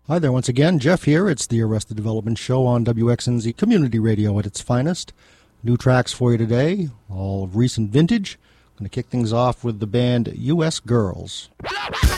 Hi there once again, Jeff here. It's the Arrested Development Show on WXNZ Community Radio at its finest. New tracks for you today, all of recent vintage. I'm going to kick things off with the band U.S. Girls.